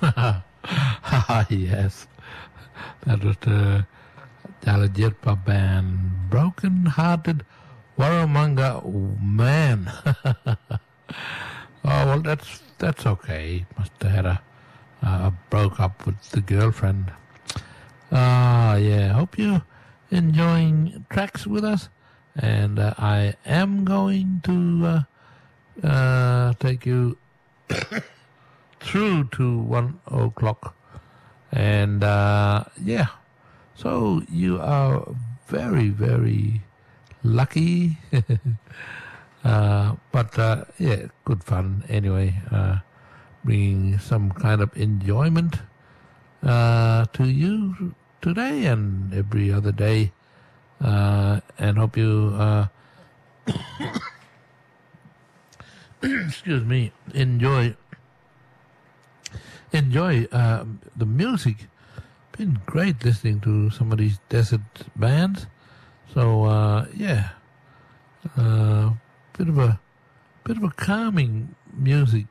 Yes, that was the Jalajirpa band, Broken Hearted Warramanga Man. Oh, well, that's okay. Must have had broke up with the girlfriend. Yeah, hope you're enjoying tracks with us. And I am going to take you through to 1 o'clock. And yeah, so you are very, very lucky. But yeah, good fun anyway. Bringing some kind of enjoyment to you today and every other day. And hope you excuse me, enjoy the music. Been great listening to some of these desert bands. So yeah, bit of a calming music.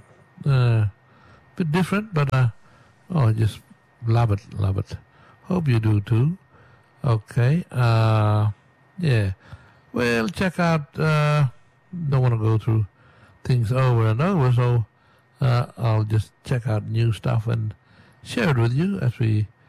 Bit different, but just love it. Hope you do too. Okay. Yeah. Well, check out. Don't want to go through things over and over, so I'll just check out new stuff and share it with you as we